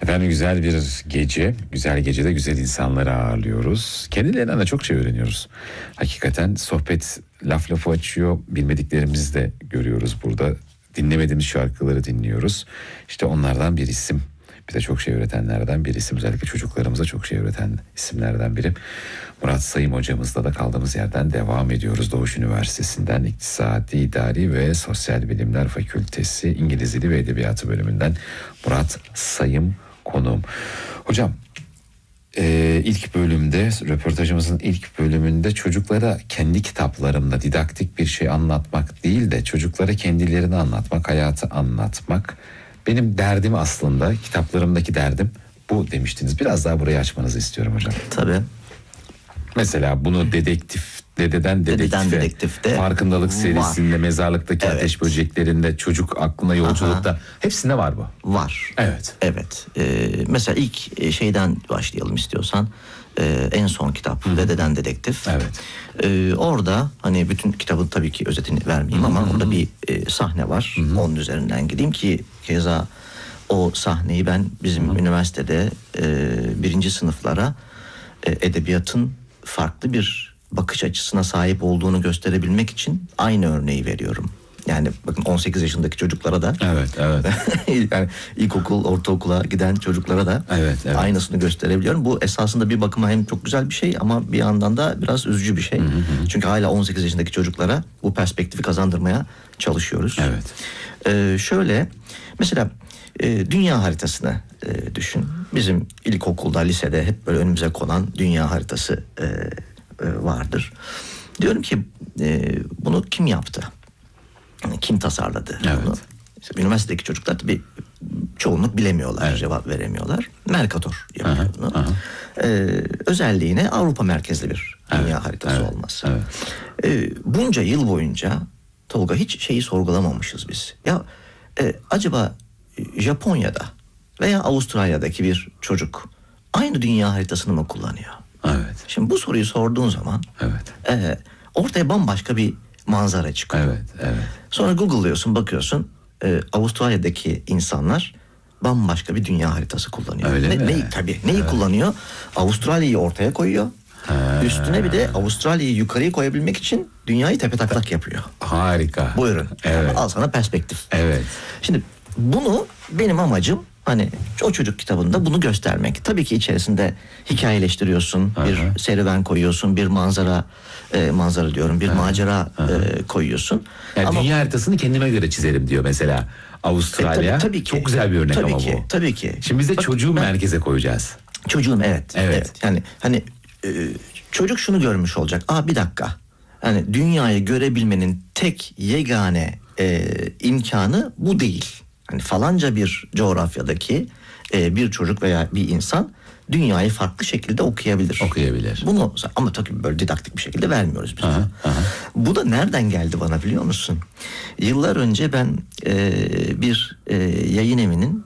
Efendim güzel bir gece, güzel gecede güzel insanları ağırlıyoruz. Kendilerinden de çok şey öğreniyoruz. Hakikaten sohbet laf lafı açıyor, bilmediklerimizi de görüyoruz burada. Dinlemediğimiz şarkıları dinliyoruz. İşte onlardan bir isim. Bize çok şey öğretenlerden bir isim. Özellikle çocuklarımıza çok şey öğreten isimlerden biri. Murat Sayım hocamızla da kaldığımız yerden devam ediyoruz. Doğuş Üniversitesi'nden İktisadi, İdari ve Sosyal Bilimler Fakültesi İngiliz Dili ve Edebiyatı bölümünden Murat Sayım konuğum. Hocam ilk bölümde, röportajımızın ilk bölümünde çocuklara kendi kitaplarımda didaktik bir şey anlatmak değil de çocuklara kendilerini anlatmak, hayatı anlatmak benim derdim aslında, kitaplarımdaki derdim bu demiştiniz. Biraz daha burayı açmanızı istiyorum hocam. Tabii. Mesela bunu dededen dedektife, farkındalık serisinde, mezarlıktaki ateş böceklerinde, çocuk aklına yolculukta, hepsinde var bu. Var. Evet. Evet. Mesela ilk şeyden başlayalım istiyorsan. En son kitap Dededen Dedektif. Evet. Orada hani bütün kitabın tabii ki özetini vermeyeyim ama orada bir sahne var. Onun üzerinden gideyim ki keza o sahneyi ben bizim üniversitede birinci sınıflara edebiyatın farklı bir bakış açısına sahip olduğunu gösterebilmek için aynı örneği veriyorum. Yani bakın 18 yaşındaki çocuklara da Evet. yani ilkokul, ortaokula giden çocuklara da aynısını gösterebiliyorum. Bu esasında bir bakıma hem çok güzel bir şey ama bir yandan da biraz üzücü bir şey. Çünkü hala 18 yaşındaki çocuklara bu perspektifi kazandırmaya çalışıyoruz. Evet. Şöyle mesela dünya haritasını düşün. Bizim ilkokulda, lisede hep böyle önümüze konan dünya haritası vardır. Diyorum ki bunu kim yaptı? Kim tasarladı bunu? İşte üniversitedeki çocuklar tabii çoğunluk bilemiyorlar, cevap veremiyorlar. Mercator yapıyor bunu. Özelliğine Avrupa merkezli bir dünya haritası olması. Bunca yıl boyunca Tolga hiç şeyi sorgulamamışız biz. Ya acaba Japonya'da veya Avustralya'daki bir çocuk aynı dünya haritasını mı kullanıyor? Evet. Şimdi bu soruyu sorduğun zaman ortaya bambaşka bir manzara çıkıyor. Evet. Sonra Google'lıyorsun, bakıyorsun Avustralya'daki insanlar bambaşka bir dünya haritası kullanıyor. Öyle mi? Neyi kullanıyor? Avustralya'yı ortaya koyuyor. Üstüne bir de Avustralya'yı yukarıya koyabilmek için dünyayı tepetaklak yapıyor. Harika. Buyurun. Evet. Al sana perspektif. Evet. Şimdi bunu benim amacım hani o çocuk kitabında bunu göstermek. Tabii ki içerisinde hikayeleştiriyorsun, bir serüven koyuyorsun, bir manzara diyorum, bir macera koyuyorsun. Yani ama dünya haritasını kendime göre çizerim diyor mesela Avustralya. Tabii ki. Çok güzel bir örnek tabii ama ki, bu. Tabii ki. Şimdi biz de çocuğu merkeze koyacağız. Çocuğum evet. Yani hani çocuk şunu görmüş olacak. Bir dakika. Hani dünyayı görebilmenin tek yegane imkanı bu değil. Hani falanca bir coğrafyadaki bir çocuk veya bir insan dünyayı farklı şekilde okuyabilir. Bunu ama tabii böyle didaktik bir şekilde vermiyoruz biz. Bu da nereden geldi bana biliyor musun? Yıllar önce ben bir yayın evinin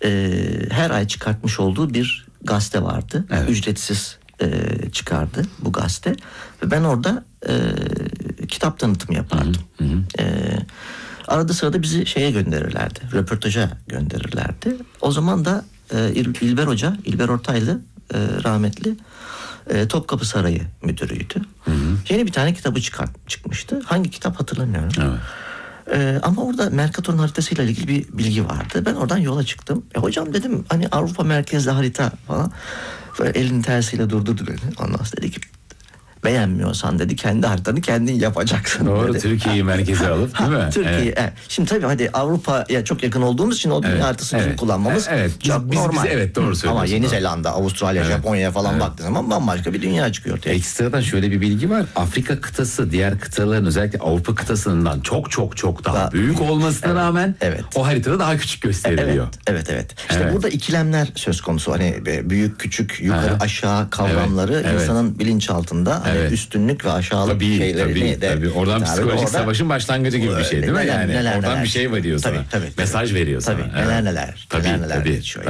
her ay çıkartmış olduğu bir gazete vardı. Ücretsiz çıkardı bu gazete. Ve ben orada kitap tanıtımı yapardım. Arada sırada bizi şeye gönderirlerdi. Röportaja gönderirlerdi. O zaman da İlber Ortaylı rahmetli Topkapı Sarayı müdürüydü. Yeni bir tane kitabı çıkmıştı. Hangi kitap hatırlamıyorum. Ama orada Mercator'un haritasıyla ilgili bir bilgi vardı. Ben oradan yola çıktım. Hocam dedim hani Avrupa merkezli harita falan. Böyle elinin tersiyle durdurdu beni. Ondan sonra dedi ki beğenmiyorsan dedi kendi haritanı kendin yapacaksın. Doğru dedi. Türkiye'yi merkeze alıp değil mi? Türkiye'yi. Şimdi tabii hadi Avrupa'ya çok yakın olduğumuz için o dünya haritasını bizim kullanmamız çok normal. Biz doğru söylüyorsun. Ama Yeni Zelanda, Avustralya, Japonya'ya falan baktığı zaman bambaşka bir dünya çıkıyor ortaya. Ekstradan şöyle bir bilgi var. Afrika kıtası diğer kıtaların özellikle Avrupa kıtasından çok daha büyük olmasına rağmen o haritada daha küçük gösteriliyor. Evet. İşte burada ikilemler söz konusu. Hani büyük, küçük, yukarı, aşağı kavramları insanın bilinçaltında hani üstünlük ve aşağılık şeylerini de. Tabii. Oradan psikolojik savaşın başlangıcı gibi bir şey değil mi? Yani oradan bir şey veriyor sana. Mesaj veriyor sana. Neler geçiyor.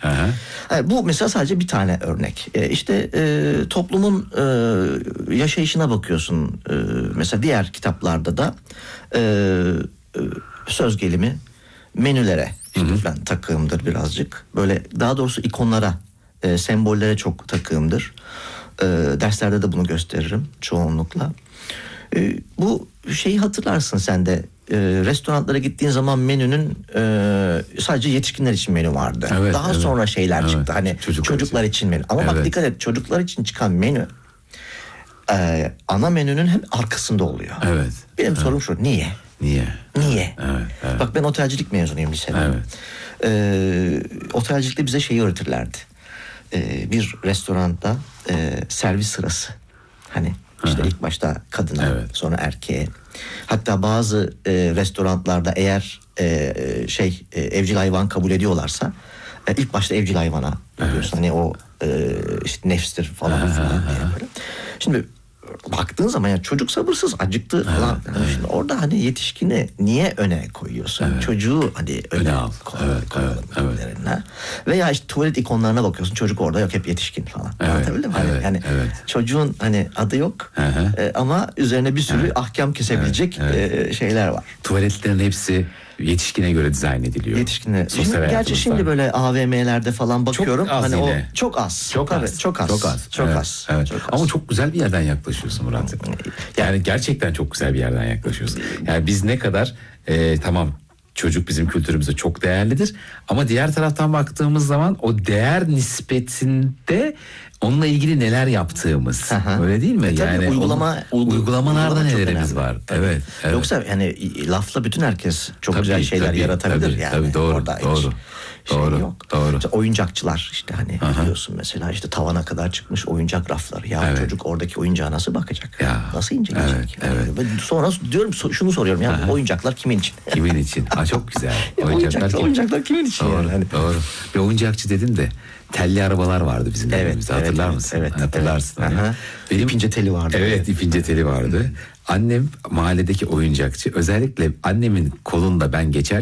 Bu mesela sadece bir tane örnek. İşte toplumun yaşayışına bakıyorsun. Mesela diğer kitaplarda da söz gelimi menülere işte ben takığımdır birazcık. Böyle daha doğrusu ikonlara, sembollere çok takığımdır. Derslerde de bunu gösteririm çoğunlukla. Bu şeyi hatırlarsın sen de. Restoranlara gittiğin zaman menünün sadece yetişkinler için menü vardı. Evet, daha sonra şeyler çıktı. Hani çocuklar için menü. Ama bak dikkat et, çocuklar için çıkan menü ana menünün hem arkasında oluyor. Evet. Benim sorum şu: niye? Niye? Evet. Bak ben otelcilik mezunuyum liseden. Otelcilikte bize şeyi öğretirlerdi. Bir restoranda servis sırası. Hani işte ilk başta kadına, sonra erkeğe. Hatta bazı restoranlarda eğer evcil hayvan kabul ediyorlarsa ilk başta evcil hayvana veriyorsun. Hani o işte nefstir falan diye böyle. Şimdi baktığın zaman ya çocuk sabırsız, acıktı falan. Şimdi orada hani yetişkini niye öne koyuyorsun? Çocuğu hani öne koyalım üzerine. Veya işte tuvalet ikonlarına bakıyorsun. Çocuk orada yok, hep yetişkin falan. Anlatabildim mi? Yani çocuğun hani adı yok ama üzerine bir sürü ahkam kesebilecek şeyler var. Tuvaletlerin hepsi yetişkine göre dizayn ediliyor. Yetişkine. Gerçi şimdi böyle AVM'lerde falan bakıyorum. Çok az hani yine. Çok az. Ama çok güzel bir yerden yaklaşıyorsun Murat. Yani gerçekten çok güzel bir yerden yaklaşıyorsun. Yani biz ne kadar tamam, çocuk bizim kültürümüzde çok değerlidir. Ama diğer taraftan baktığımız zaman o değer nispetinde onunla ilgili neler yaptığımız. Öyle değil mi? Yani uygulamalarda nelerimiz var. Evet. Yoksa yani lafla bütün herkes çok güzel şeyler yaratabilir yani. Tabii, doğru. Orada yok. İşte oyuncakçılar işte hani biliyorsun mesela işte tavana kadar çıkmış oyuncak rafları. Ya çocuk oradaki oyuncağa nasıl bakacak? Nasıl inceleyecek? Sonra diyorum, şunu soruyorum ya, bu oyuncaklar kimin için? Kimin için? Çok güzel. Oyuncaklar kimin için? Doğru. Bir oyuncakçı dedin de telli arabalar vardı bizim dönemimizde. Hatırlar mısın? Evet. Hatırlarsın. Benim ipince teli vardı. Evet, ipince teli vardı. Annem mahalledeki oyuncakçı. Özellikle annemin kolunda ben geçer